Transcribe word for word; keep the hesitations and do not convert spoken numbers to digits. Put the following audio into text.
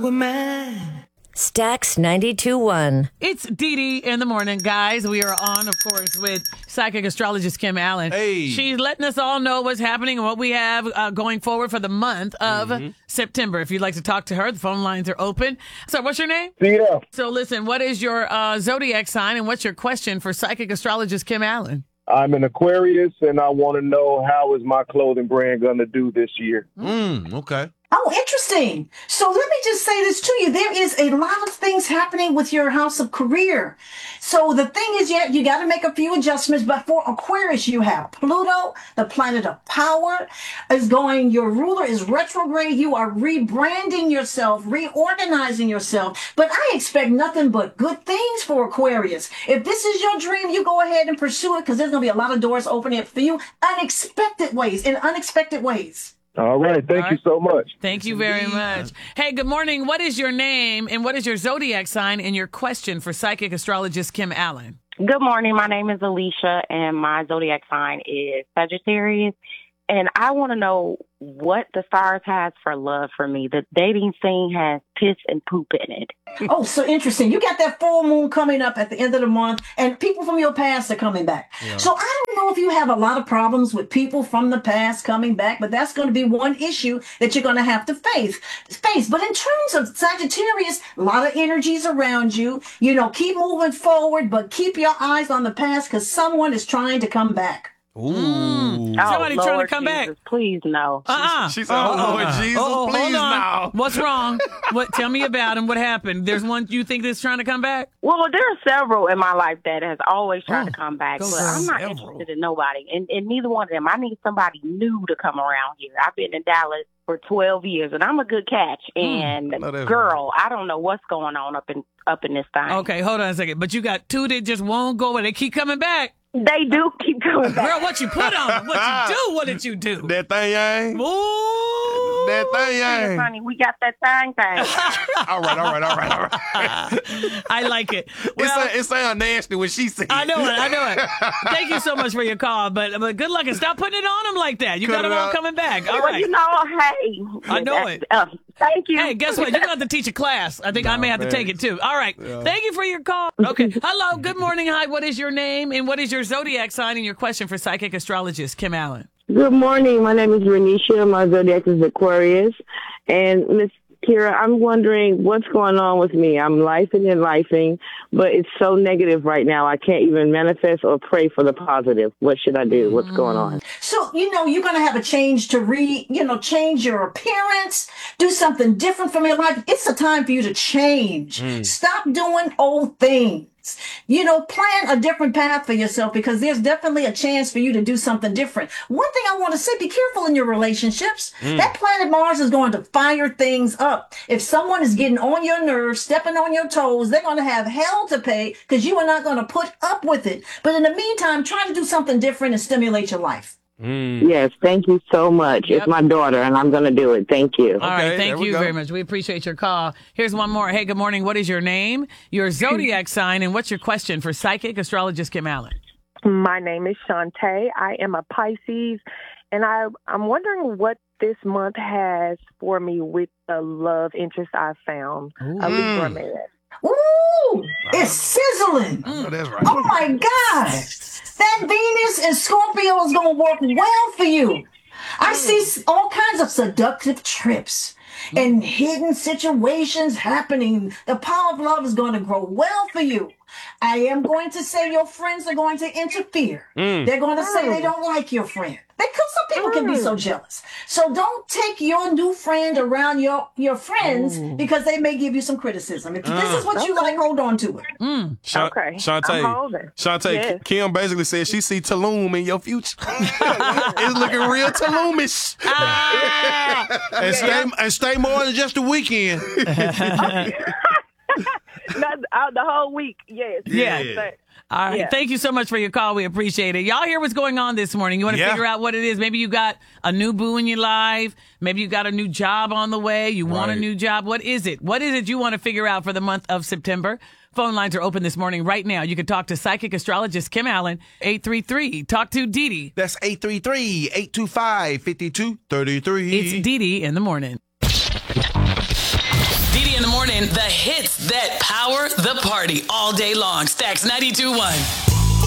were mine. Stax ninety-two point one. It's Dee Dee in the morning, guys. We are on, of course, with psychic astrologist Kim Allen. Hey. She's letting us all know what's happening and what we have uh, going forward for the month of mm-hmm. September. If you'd like to talk to her, the phone lines are open. So what's your name? Yeah. So listen, what is your uh, zodiac sign and what's your question for psychic astrologist Kim Allen? I'm an Aquarius, and I want to know how is my clothing brand going to do this year. Mm, okay. Oh, interesting. So let me just say this to you. There is a lot of things happening with your house of career. So the thing is, yeah, you got to make a few adjustments. But for Aquarius, you have Pluto, the planet of power, is going, your ruler is retrograde. You are rebranding yourself, reorganizing yourself. But I expect nothing but good things for Aquarius. If this is your dream, you go ahead and pursue it because there's going to be a lot of doors opening up for you unexpected ways, in unexpected ways. All right. Thank All right. you so much. Thank you very much. Hey, good morning. What is your name and what is your zodiac sign and your question for psychic astrologist Kim Allen? Good morning. My name is Alicia, and my zodiac sign is Sagittarius. And I want to know what the stars has for love for me. The dating scene has piss and poop in it. Oh, so interesting. You got that full moon coming up at the end of the month, and people from your past are coming back. Yeah. So I don't know if you have a lot of problems with people from the past coming back, but that's going to be one issue that you're going to have to face. face. But in terms of Sagittarius, a lot of energies around you. You know, keep moving forward, but keep your eyes on the past because someone is trying to come back. Ooh. Mm. Oh, Somebody Lord trying to come Jesus, back. Please no. Uh-uh. She said, oh, Lord Jesus, oh, please hold on. no. What's wrong? What? Tell me about him. What happened? There's one you think that's trying to come back? Well, there are several in my life that has always tried Oh, to come back, go but on. I'm not Several. interested in nobody, and, and neither one of them. I need somebody new to come around here. I've been in Dallas for twelve years, and I'm a good catch. And I know that's girl, I don't know what's going on up in up in this thing. Okay, hold on a second. But you got two that just won't go and they keep coming back. They do keep coming back. Girl, what you put on them? What you do? What did you do? That thing, ain't. Ooh. That thing, Yes, ain't. honey, we got that thing thing. all right, all right, all right, all right. I like it. it, Well, sound, it sound nasty when she said I know it. I know it. Thank you so much for your call, but but good luck and stop putting it on them like that. You Cut got them it all out. coming back. All Well, right. you know, hey. I know it. Uh, thank you. Hey, guess what? You're going to have to teach a class. I think I may have to take it, too. All right. Thank you for your call. Okay. Hello. Good morning. Hi. What is your name and what is your zodiac sign and your question for psychic astrologist Kim Allen? Good morning. My name is Renisha. My zodiac is Aquarius. And Miss Kira, I'm wondering what's going on with me. I'm lifing and lifing, but it's so negative right now. I can't even manifest or pray for the positive. What should I do? What's going on? So, you know, you're going to have a change to re, you know, change your appearance, do something different from your life. It's a time for you to change. Mm. Stop doing old things. You know, plan a different path for yourself because there's definitely a chance for you to do something different. One thing I want to say, be careful in your relationships. Mm. That planet Mars is going to fire things up. If someone is getting on your nerves, stepping on your toes, they're going to have hell to pay because you are not going to put up with it. But in the meantime, try to do something different and stimulate your life. Mm. Yes, thank you so much. Yep. It's my daughter, and I'm going to do it. Thank you. All right. Okay, Thank there we you go. very much. We appreciate your call. Here's one more. Hey, good morning. What is your name, your zodiac sign, and what's your question for psychic astrologist Kim Allen? My name is Shantae. I am a Pisces, and I, I'm wondering what this month has for me with the love interest I found, a Libra man. Ooh, it's sizzling. I know that's right. Oh, my God. That Venus and Scorpio is going to work well for you. I see s- all kinds of seductive trips and hidden situations happening. The power of love is going to grow well for you. I am going to say your friends are going to interfere. Mm. They're going to say they don't like your friend. Because some people can be so jealous. So don't take your new friend around your, your friends because they may give you some criticism. If this is what you like, hold on to it. Mm. Sha- Okay, Shantae, I'm holding. Shantae, Yes. Kim basically said she see Tulum in your future. It's looking real Tulumish. Ah! And stay, and stay more than just a weekend. Not uh, the whole week, yes. Yeah. But- All right. Yeah. Thank you so much for your call. We appreciate it. Y'all hear what's going on this morning. You want to Yeah. figure out what it is. Maybe you got a new boo in your life. Maybe you got a new job on the way. You want a Right. new job. What is it? What is it you want to figure out for the month of September? Phone lines are open this morning right now. You can talk to psychic astrologist Kim Allen, eight three three. Talk to Dee Dee. That's eight three three, eight two five, five two three three. It's Dee Dee in the morning. Dee Dee in the morning, the hits that power the party all day long. Stacks ninety-two point one.